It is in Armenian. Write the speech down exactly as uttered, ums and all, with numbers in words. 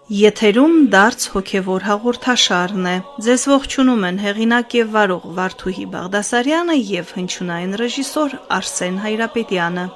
Եթերում դարձ հոգևոր հաղորդաշարն է։ Ձեզ ողջունում են հեղինակ եւ վարող Վարդուհի Բաղդասարյանը եւ հնչյունային ռեժիսոր Արսեն Հայրապետյանը։